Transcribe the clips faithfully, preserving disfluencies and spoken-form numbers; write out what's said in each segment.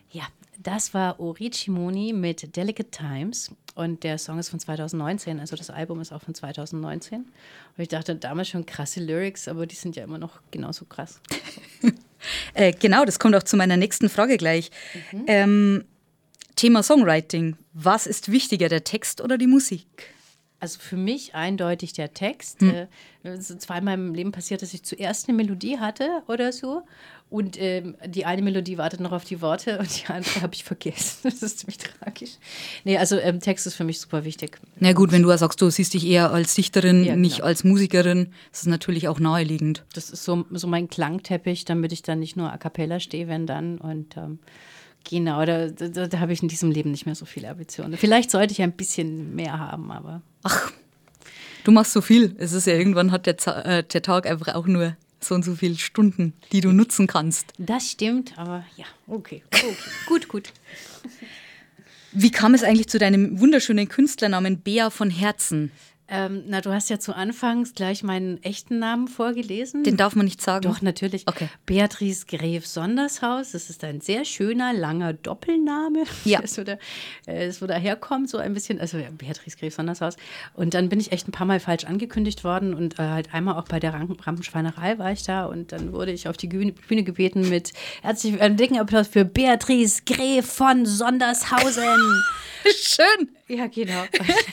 Ja, das war Orici Moni mit Delicate Times und der Song ist von zwanzig neunzehn, also das Album ist auch von zwanzig neunzehn. Und ich dachte damals schon krasse Lyrics, aber die sind ja immer noch genauso krass. äh, genau, das kommt auch zu meiner nächsten Frage gleich. Mhm. Ähm, Thema Songwriting. Was ist wichtiger, der Text oder die Musik? Also für mich eindeutig der Text. Hm. Es ist zweimal im Leben passiert, dass ich zuerst eine Melodie hatte oder so. Und ähm, die eine Melodie wartet noch auf die Worte und die andere habe ich vergessen. Das ist ziemlich tragisch. Nee, also ähm, Text ist für mich super wichtig. Na gut, wenn du sagst, du siehst dich eher als Dichterin, ja, nicht genau. als Musikerin, das ist natürlich auch naheliegend. Das ist so, so mein Klangteppich, damit ich dann nicht nur a cappella stehe, wenn dann. Und ähm, genau, da, da, da habe ich in diesem Leben nicht mehr so viele Ambitionen. Vielleicht sollte ich ein bisschen mehr haben, aber... Ach, du machst so viel. Es ist ja irgendwann hat der, äh, der Tag einfach auch nur so und so viele Stunden, die du nutzen kannst. Das stimmt, aber ja, okay, okay. gut, gut. Wie kam es eigentlich zu deinem wunderschönen Künstlernamen Bea von Herzen? Ähm, na, du hast ja zu Anfangs gleich meinen echten Namen vorgelesen. Den darf man nicht sagen? Doch, natürlich. Okay. Beatrice Gref Sondershaus. Das ist ein sehr schöner, langer Doppelname. Ja. Das, wo da, das, wo da herkommt, so ein bisschen. Also ja, Beatrice Gref Sondershaus. Und dann bin ich echt ein paar Mal falsch angekündigt worden. Und äh, halt einmal auch bei der Rampenschweinerei war ich da. Und dann wurde ich auf die Bühne, Bühne gebeten mit herzlich einen dicken Applaus für Beatrice Gref von Sondershausen. Schön. Ja, genau.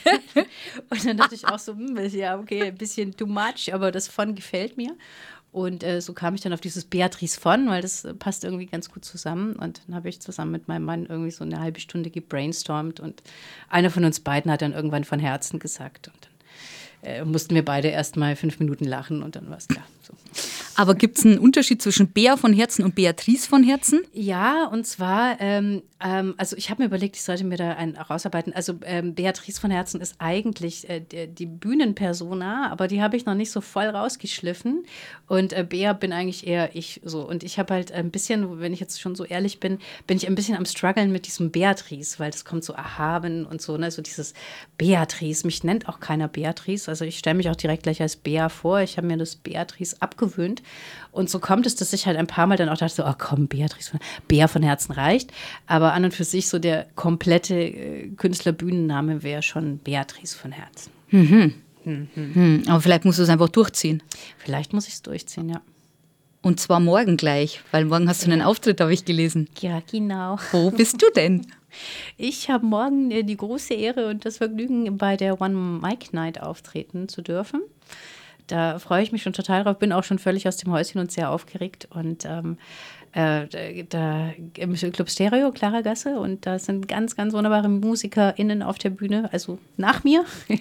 Und dann dachte ich auch so, hm, ja, okay, ein bisschen too much, aber das von gefällt mir. Und äh, so kam ich dann auf dieses Beatrice von, weil das äh, passt irgendwie ganz gut zusammen. Und dann habe ich zusammen mit meinem Mann irgendwie so eine halbe Stunde gebrainstormt. Und einer von uns beiden hat dann irgendwann von Herzen gesagt. Und dann äh, mussten wir beide erst mal fünf Minuten lachen und dann war es klar. So. Aber gibt es einen Unterschied zwischen Bea von Herzen und Beatrice von Herzen? Ja, und zwar, ähm, ähm, also ich habe mir überlegt, ich sollte mir da einen rausarbeiten. Also ähm, Beatrice von Herzen ist eigentlich äh, die, die Bühnenpersona, aber die habe ich noch nicht so voll rausgeschliffen. Und äh, Bea bin eigentlich eher ich so. Und ich habe halt ein bisschen, wenn ich jetzt schon so ehrlich bin, bin ich ein bisschen am struggeln mit diesem Beatrice, weil das kommt so erhaben und so, ne, so dieses Beatrice. Mich nennt auch keiner Beatrice. Also ich stelle mich auch direkt gleich als Bea vor. Ich habe mir das Beatrice abgewöhnt. Und so kommt es, dass ich halt ein paar Mal dann auch dachte, so, oh komm, Beatrice von, Bea von Herzen reicht. Aber an und für sich so der komplette äh, Künstlerbühnenname wäre schon Beatrice von Herzen. Mhm. Mhm. Mhm. Aber vielleicht musst du es einfach durchziehen. Vielleicht muss ich es durchziehen, ja. Und zwar morgen gleich, weil morgen hast du einen Auftritt, habe ich gelesen. Ja, genau. Wo bist du denn? Ich habe morgen äh, die große Ehre und das Vergnügen, bei der One Mic Night auftreten zu dürfen. Da freue ich mich schon total drauf, bin auch schon völlig aus dem Häuschen und sehr aufgeregt. Und ähm, äh, da im Club Stereo, Klaragasse, und da sind ganz, ganz wunderbare MusikerInnen auf der Bühne, also nach mir.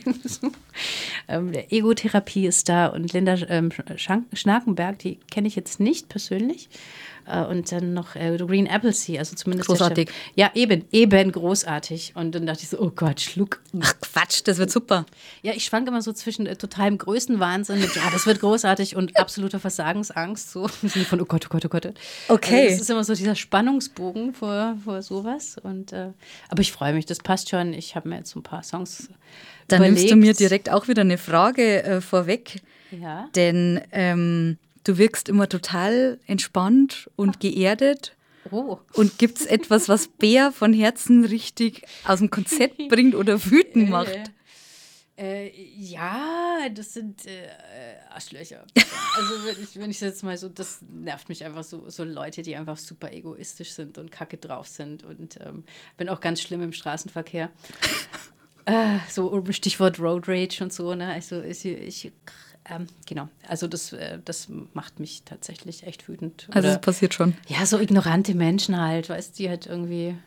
ähm, der Ego-Therapie ist da und Linda ähm, Schnakenberg, die kenne ich jetzt nicht persönlich. Und dann noch äh, Green Appleseed, also zumindest großartig. Ja, eben, eben großartig. Und dann dachte ich so, oh Gott, Schluck. Ach Quatsch, das wird super. Ja, ich schwank immer so zwischen äh, totalem Größenwahnsinn mit, ja, das wird großartig und absoluter Versagensangst. So von, oh Gott, oh Gott, oh Gott. Okay. Also das ist immer so dieser Spannungsbogen vor, vor sowas. Und, äh, aber ich freue mich, das passt schon. Ich habe mir jetzt so ein paar Songs Dann überlegt. nimmst du mir direkt auch wieder eine Frage äh, vorweg. Ja. Denn ähm, du wirkst immer total entspannt und geerdet. Oh. Und gibt es etwas, was Bea von Herzen richtig aus dem Konzept bringt oder wütend macht? Äh, äh, ja, das sind äh, Arschlöcher. Also wenn ich, wenn ich jetzt mal so, das nervt mich einfach so, so Leute, die einfach super egoistisch sind und kacke drauf sind. Und ähm, bin auch ganz schlimm im Straßenverkehr. äh, so Stichwort Road Rage und so. Ne? Also ich, ich Ähm, genau, also das, äh, das macht mich tatsächlich echt wütend. Also das passiert schon? Ja, so ignorante Menschen halt, weißt du, die halt irgendwie...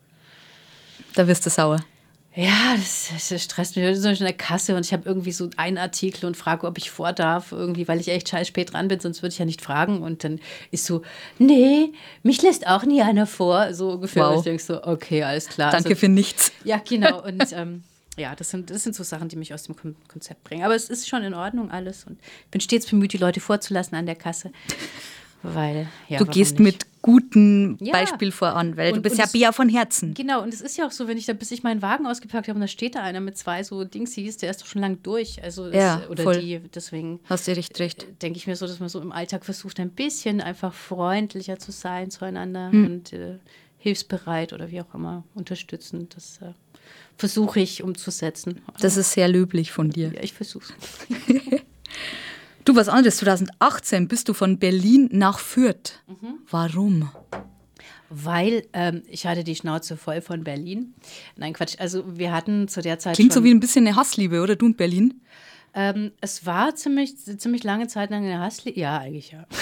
Da wirst du sauer. Ja, das, das stresst mich. Ich bin so in der Kasse und ich habe irgendwie so einen Artikel und frage, ob ich vor darf, irgendwie, weil ich echt scheiß spät dran bin, sonst würde ich ja nicht fragen. Und dann ist so, nee, mich lässt auch nie einer vor, so ungefähr. Wow. Und ich denke so, okay, alles klar. Danke also, für nichts. Ja, genau. Und ähm, ja, das sind, das sind so Sachen, die mich aus dem Konzept bringen. Aber es ist schon in Ordnung alles. Und ich bin stets bemüht, die Leute vorzulassen an der Kasse. Weil, ja, du gehst nicht? mit gutem Ja. Beispiel voran, weil Und- du bist und ja es- Bea von Herzen. Genau, und es ist ja auch so, wenn ich da, bis ich meinen Wagen ausgepackt habe und da steht da einer mit zwei so Dingsies, der ist doch schon lang durch. Also es, Ja, oder voll. die, deswegen Hast du recht, recht. denke ich mir so, dass man so im Alltag versucht, ein bisschen einfach freundlicher zu sein zueinander. Hm. Und äh, hilfsbereit oder wie auch immer, unterstützend. Das äh, versuche ich umzusetzen. Das ist sehr löblich von dir. Ja, ich versuche es. Du, was anderes, zwanzig achtzehn bist du von Berlin nach Fürth. Mhm. Warum? Weil ähm, ich hatte die Schnauze voll von Berlin. Nein, Quatsch. Also wir hatten zu der Zeit Klingt schon, so wie ein bisschen eine Hassliebe, oder? Du und Berlin? Ähm, es war ziemlich, ziemlich lange Zeit lang eine Hassliebe. Ja, eigentlich ja.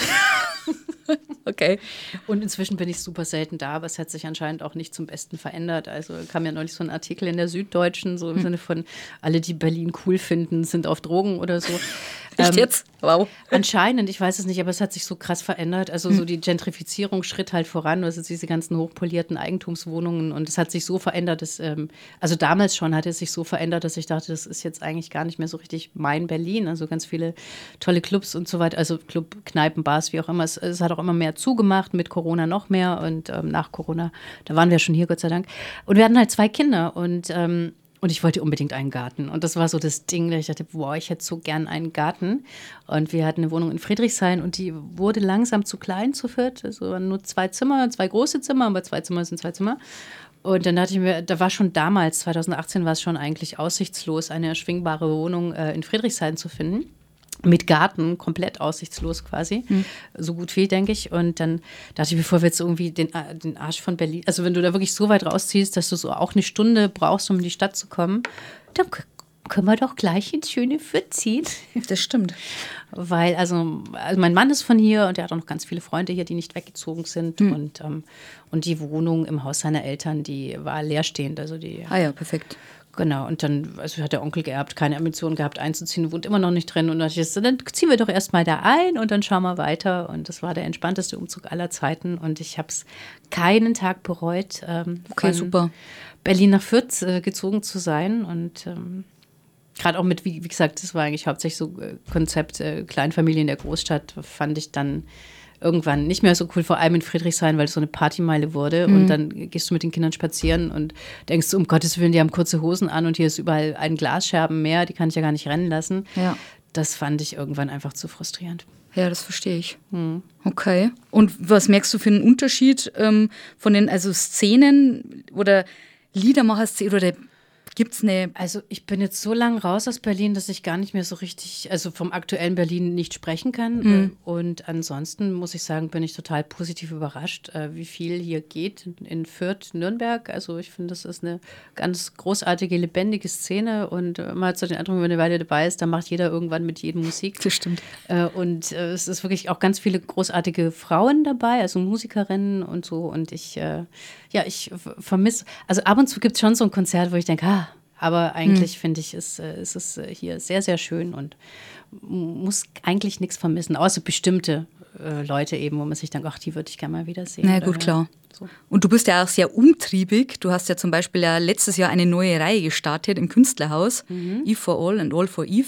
Okay. Und inzwischen bin ich super selten da, aber es hat sich anscheinend auch nicht zum Besten verändert. Also kam ja neulich so ein Artikel in der Süddeutschen, so im hm. Sinne von, alle, die Berlin cool finden, sind auf Drogen oder so. Echt jetzt? Wow. Anscheinend, ich weiß es nicht, aber es hat sich so krass verändert. Also so die Gentrifizierung schritt halt voran, also diese ganzen hochpolierten Eigentumswohnungen und es hat sich so verändert, dass, ähm, also damals schon hat es sich so verändert, dass ich dachte, das ist jetzt eigentlich gar nicht mehr so richtig mein Berlin. Also ganz viele tolle Clubs und so weiter, also Club, Kneipen, Bars, wie auch immer. Es, es hat auch immer mehr zugemacht, mit Corona noch mehr und ähm, nach Corona, da waren wir schon hier, Gott sei Dank. Und wir hatten halt zwei Kinder und ähm, Und ich wollte unbedingt einen Garten. Und das war so das Ding, da ich dachte, boah, ich hätte so gern einen Garten. Und wir hatten eine Wohnung in Friedrichshain und die wurde langsam zu klein zu Fürth. Also nur zwei Zimmer, zwei große Zimmer, aber zwei Zimmer sind zwei Zimmer. Und dann dachte ich mir, da war schon damals, zwanzig achtzehn war es schon eigentlich aussichtslos, eine erschwingbare Wohnung äh, in Friedrichshain zu finden. Mit Garten, komplett aussichtslos quasi. Hm. So gut wie, denke ich. Und dann dachte ich, bevor wir jetzt irgendwie den, den Arsch von Berlin, also wenn du da wirklich so weit rausziehst, dass du so auch eine Stunde brauchst, um in die Stadt zu kommen, dann können wir doch gleich ins schöne Fürth ziehen. Das stimmt. Weil, also, also mein Mann ist von hier und er hat auch noch ganz viele Freunde hier, die nicht weggezogen sind. Hm. Und, ähm, und die Wohnung im Haus seiner Eltern, die war leerstehend. Also die, ah ja, perfekt. Genau, und dann also hat der Onkel geerbt, keine Ambition gehabt einzuziehen, wohnt immer noch nicht drin. Und dann dachte ich, dann ziehen wir doch erst mal da ein und dann schauen wir weiter. Und das war der entspannteste Umzug aller Zeiten. Und ich habe es keinen Tag bereut, ähm, okay, von super. Berlin nach Fürth äh, gezogen zu sein. Und ähm, gerade auch mit, wie, wie gesagt, das war eigentlich hauptsächlich so äh, Konzept äh, Kleinfamilie in der Großstadt, fand ich dann irgendwann nicht mehr so cool, vor allem in Friedrichshain, weil es so eine Partymeile wurde. Mhm. Und dann gehst du mit den Kindern spazieren und denkst, um Gottes Willen, die haben kurze Hosen an und hier ist überall ein Glasscherben mehr, die kann ich ja gar nicht rennen lassen. Ja. Das fand ich irgendwann einfach zu frustrierend. Ja, das verstehe ich. Hm. Okay. Und was merkst du für einen Unterschied ähm, von den also Szenen oder Liedermacher-Szenen oder gibt es eine... Also ich bin jetzt so lang raus aus Berlin, dass ich gar nicht mehr so richtig, also vom aktuellen Berlin nicht sprechen kann. Mhm. Und ansonsten muss ich sagen, bin ich total positiv überrascht, wie viel hier geht in Fürth, Nürnberg. Also ich finde, das ist eine ganz großartige, lebendige Szene. Und man hat so den Eindruck, wenn man eine Weile dabei ist, dann macht jeder irgendwann mit jedem Musik. Das stimmt. Und es ist wirklich auch ganz viele großartige Frauen dabei, also Musikerinnen und so. Und ich, ja, ich vermisse, also ab und zu gibt es schon so ein Konzert, wo ich denke, ah, aber eigentlich hm. finde ich, ist, ist es hier sehr, sehr schön und muss eigentlich nichts vermissen, außer bestimmte äh, Leute eben, wo man sich denkt, ach, die würde ich gerne mal wiedersehen. Na gut, klar. So. Und du bist ja auch sehr umtriebig. Du hast ja zum Beispiel ja letztes Jahr eine neue Reihe gestartet im Künstlerhaus, mhm. Eve for All and All for Eve.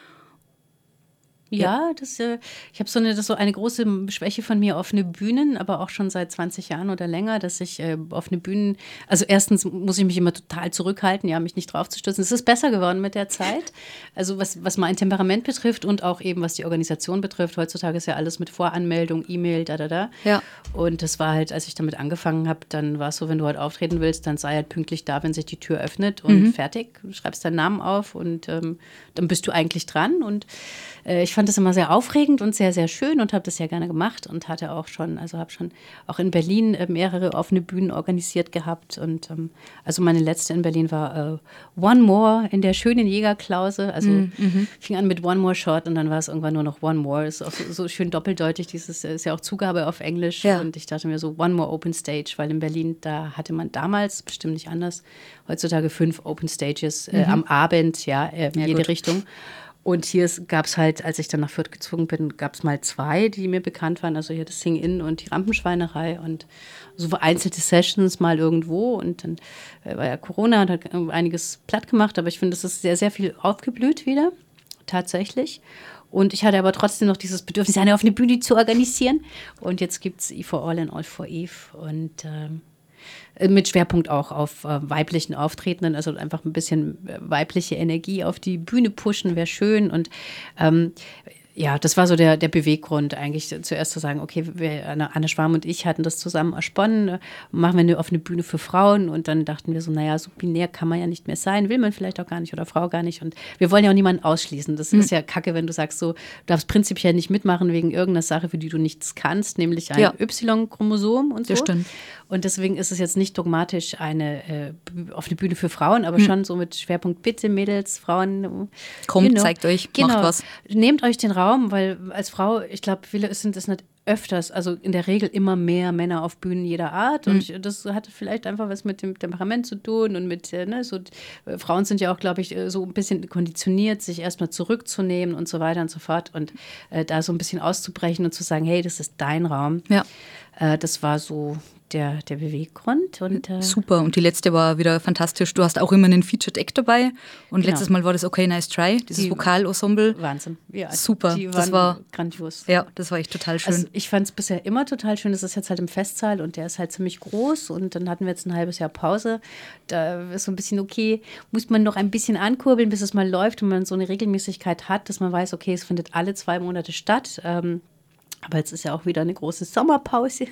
Ja, das, äh, ich habe so eine, das so eine große Schwäche von mir, offene Bühnen, aber auch schon seit zwanzig Jahren oder länger, dass ich äh, offene Bühnen, also erstens muss ich mich immer total zurückhalten, ja, mich nicht draufzustürzen. Es ist besser geworden mit der Zeit, also was, was mein Temperament betrifft und auch eben, was die Organisation betrifft. Heutzutage ist ja alles mit Voranmeldung, E-Mail, da, da, da. Ja. Und das war halt, als ich damit angefangen habe, dann war es so, wenn du halt auftreten willst, dann sei halt pünktlich da, wenn sich die Tür öffnet und mhm. fertig. Du schreibst deinen Namen auf und ähm, dann bist du eigentlich dran und äh, ich fand das immer sehr aufregend und sehr, sehr schön und habe das ja gerne gemacht und hatte auch schon, also habe schon auch in Berlin äh, mehrere offene Bühnen organisiert gehabt. Und ähm, also meine letzte in Berlin war äh, One More in der schönen Jägerklause. Also mhm. fing an mit One More Shot und dann war es irgendwann nur noch One More. Ist auch so, so schön doppeldeutig, dieses ist ja auch Zugabe auf Englisch. Ja. Und ich dachte mir so, One More Open Stage, weil in Berlin, da hatte man damals, bestimmt nicht anders, heutzutage fünf Open Stages äh, mhm. am Abend, ja, äh, in ja, jede gut. Richtung. Und hier gab es halt, als ich dann nach Fürth gezogen bin, gab es mal zwei, die mir bekannt waren. Also hier das Sing-In und die Rampenschweinerei und so vereinzelte Sessions mal irgendwo. Und dann äh, war ja Corona und hat einiges platt gemacht. Aber ich finde, es ist sehr, sehr viel aufgeblüht wieder, tatsächlich. Und ich hatte aber trotzdem noch dieses Bedürfnis, eine offene Bühne zu organisieren. Und jetzt gibt es Eve for All and All for Eve. Und ähm, mit Schwerpunkt auch auf äh, weiblichen Auftretenden, also einfach ein bisschen weibliche Energie auf die Bühne pushen, wäre schön. Und ähm, Ja, das war so der, der Beweggrund eigentlich, zuerst zu sagen, okay, wir, Anne, Anne Schwarm und ich hatten das zusammen ersponnen, machen wir eine offene Bühne für Frauen und dann dachten wir so, naja, so binär kann man ja nicht mehr sein, will man vielleicht auch gar nicht oder Frau gar nicht und wir wollen ja auch niemanden ausschließen. Das mhm. ist ja kacke, wenn du sagst so, du darfst prinzipiell nicht mitmachen wegen irgendeiner Sache, für die du nichts kannst, nämlich ein ja. Y-Chromosom und so. Das stimmt. Und deswegen ist es jetzt nicht dogmatisch eine äh, offene Bühne für Frauen, aber mhm. schon so mit Schwerpunkt, bitte Mädels, Frauen. Kommt, genau. zeigt euch, genau. macht was. Nehmt euch den Raum, weil als Frau, ich glaube, viele sind es nicht öfters, also in der Regel immer mehr Männer auf Bühnen jeder Art und mhm. das hat vielleicht einfach was mit dem Temperament zu tun und mit, ne, so, äh, Frauen sind ja auch, glaube ich, so ein bisschen konditioniert, sich erstmal zurückzunehmen und so weiter und so fort und äh, da so ein bisschen auszubrechen und zu sagen, hey, das ist dein Raum. Ja. Äh, das war so Der, der Beweggrund. Und, äh Super, und die letzte war wieder fantastisch. Du hast auch immer einen Featured Act dabei und genau. letztes Mal war das Okay, Nice Try, dieses die, Vokalensemble. Wahnsinn. Ja, super, die waren das war grandios. Ja, das war echt total schön. Also ich fand es bisher immer total schön. Das ist jetzt halt im Festsaal und der ist halt ziemlich groß und dann hatten wir jetzt ein halbes Jahr Pause. Da ist so ein bisschen, okay, muss man noch ein bisschen ankurbeln, bis es mal läuft und man so eine Regelmäßigkeit hat, dass man weiß, okay, es findet alle zwei Monate statt. Ähm, Aber jetzt ist ja auch wieder eine große Sommerpause,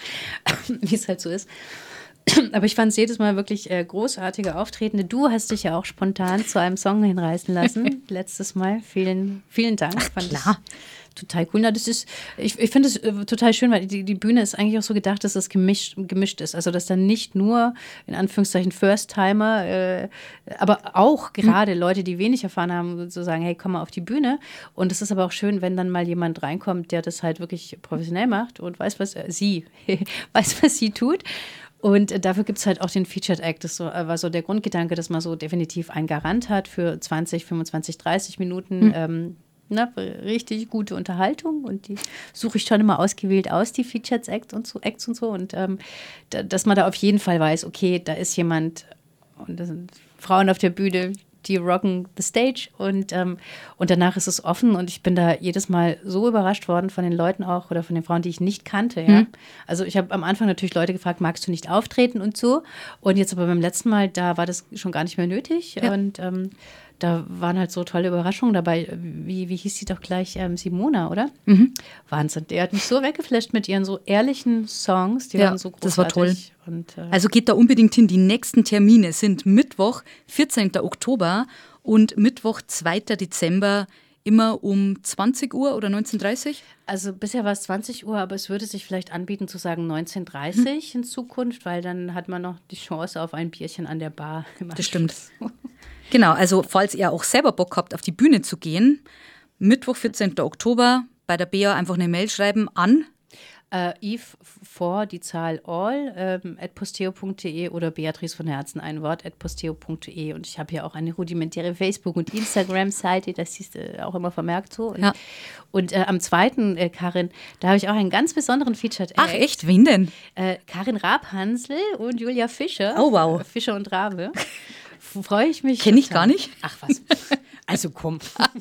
wie es halt so ist. Aber ich fand es jedes Mal wirklich äh, großartige Auftritte. Du hast dich ja auch spontan zu einem Song hinreißen lassen, letztes Mal. Vielen, vielen Dank. Ach, fand klar. Total cool. Na, das ist, ich ich finde es äh, total schön, weil die, die Bühne ist eigentlich auch so gedacht, dass es gemischt, gemischt ist. Also, dass dann nicht nur, in Anführungszeichen, First-Timer, äh, aber auch gerade mhm. Leute, die wenig erfahren haben, so sagen, hey, komm mal auf die Bühne. Und es ist aber auch schön, wenn dann mal jemand reinkommt, der das halt wirklich professionell macht und weiß, was äh, sie, weiß, was sie tut. Und dafür gibt es halt auch den Featured Act. Das war so der Grundgedanke, dass man so definitiv einen Garant hat für zwanzig, fünfundzwanzig, dreißig Minuten. Mhm. Ähm, Na, richtig gute Unterhaltung und die suche ich schon immer ausgewählt aus, die Featured Acts und so, Acts und so. Und ähm, da, dass man da auf jeden Fall weiß, okay, da ist jemand und das sind Frauen auf der Bühne, die rocken the stage und, ähm, und danach ist es offen und ich bin da jedes Mal so überrascht worden von den Leuten auch oder von den Frauen, die ich nicht kannte. Ja? Mhm. Also ich habe am Anfang natürlich Leute gefragt, magst du nicht auftreten und so und jetzt aber beim letzten Mal, da war das schon gar nicht mehr nötig ja. und ähm, da waren halt so tolle Überraschungen dabei. Wie, wie hieß sie doch gleich? Ähm, Simona, oder? Mhm. Wahnsinn. Der hat mich so weggeflasht mit ihren so ehrlichen Songs. Die ja, waren so großartig. Das war toll. Und, äh also geht da unbedingt hin. Die nächsten Termine sind Mittwoch, vierzehnten Oktober und Mittwoch, zweiten Dezember, immer um zwanzig Uhr oder neunzehn Uhr dreißig? Also bisher war es zwanzig Uhr, aber es würde sich vielleicht anbieten zu sagen neunzehn Uhr dreißig hm. in Zukunft, weil dann hat man noch die Chance auf ein Bierchen an der Bar. Das stimmt. Genau, also falls ihr auch selber Bock habt, auf die Bühne zu gehen, Mittwoch, vierzehnten Oktober, bei der Bea einfach eine Mail schreiben an Uh, Eve vor die Zahl all ähm, at posteo punkt de oder Beatrice von Herzen, ein Wort, at posteo punkt de. Und ich habe hier auch eine rudimentäre Facebook- und Instagram-Seite, das ist äh, auch immer vermerkt so. Und, ja. und äh, am zweiten, äh, Karin, da habe ich auch einen ganz besonderen Featured Act. Ach echt, wen denn? Äh, Karin Rabhansel und Julia Fischer. Oh wow. Äh, Fischer und Rabe. Freue ich mich. Kenne ich gar nicht. Ach was. Also komm.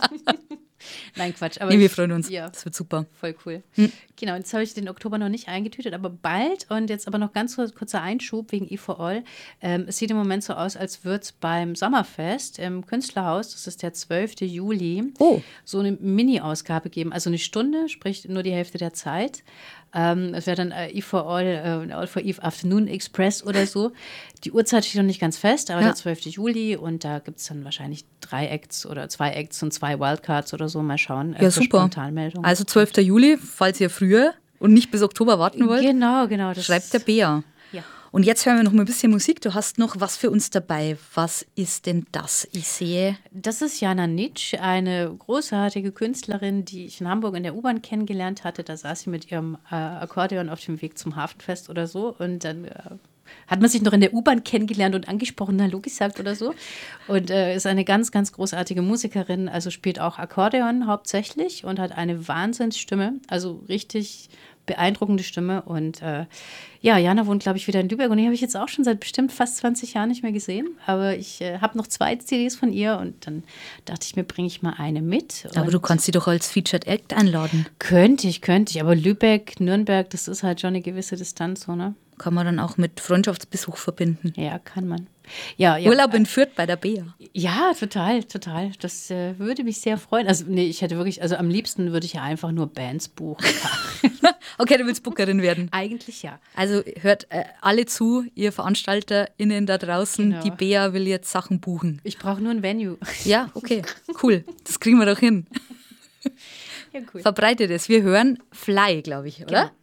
Nein, Quatsch. Aber nee, wir freuen uns. Ja, das wird super. Voll cool. Hm. Genau, jetzt habe ich den Oktober noch nicht eingetütet, aber bald. Und jetzt aber noch ganz kurzer Einschub wegen E for All. Ähm, es sieht im Moment so aus, als würde es beim Sommerfest im Künstlerhaus, das ist der zwölften Juli, oh. so eine Mini-Ausgabe geben. Also eine Stunde, sprich nur die Hälfte der Zeit. Ähm, es wäre dann äh, E for All, äh, All for Eve Afternoon Express oder so. Die Uhrzeit steht noch nicht ganz fest, aber ja. der zwölften Juli und da gibt es dann wahrscheinlich drei Acts oder zwei Acts und zwei Wildcards oder so. Mal schauen. Äh, ja, super. Also zwölften Juli, falls ihr früher und nicht bis Oktober warten wollt. Genau, genau. Das schreibt der Bea. Ja. Und jetzt hören wir noch mal ein bisschen Musik. Du hast noch was für uns dabei. Was ist denn das? Ich sehe. Das ist Jana Nitsch, eine großartige Künstlerin, die ich in Hamburg in der U-Bahn kennengelernt hatte. Da saß sie mit ihrem äh, Akkordeon auf dem Weg zum Hafenfest oder so. Und dann äh, hat man sich noch in der U-Bahn kennengelernt und angesprochen, Hallo gesagt oder so. Und äh, ist eine ganz, ganz großartige Musikerin. Also spielt auch Akkordeon hauptsächlich und hat eine Wahnsinnsstimme. Also richtig beeindruckende Stimme. Und äh, ja, Jana wohnt, glaube ich, wieder in Lübeck und die habe ich jetzt auch schon seit bestimmt fast zwanzig Jahren nicht mehr gesehen. Aber ich äh, habe noch zwei C Ds von ihr und dann dachte ich mir, bringe ich mal eine mit. Aber du kannst sie doch als Featured Act einladen. Könnte ich, könnte ich. Aber Lübeck, Nürnberg, das ist halt schon eine gewisse Distanz, so, ne? Kann man dann auch mit Freundschaftsbesuch verbinden. Ja, kann man. Ja, ja. Urlaub in Fürth bei der Bea. Ja, total, total. Das äh, würde mich sehr freuen. Also, nee, ich hätte wirklich, also am liebsten würde ich ja einfach nur Bands buchen. Okay, du willst Bookerin werden. Eigentlich ja. Also hört äh, alle zu, ihr VeranstalterInnen da draußen, Genau. die Bea will jetzt Sachen buchen. Ich brauche nur ein Venue. Ja, okay, cool. Das kriegen wir doch hin. Ja, cool. Verbreitet es. Wir hören Fly, glaube ich, oder? Genau.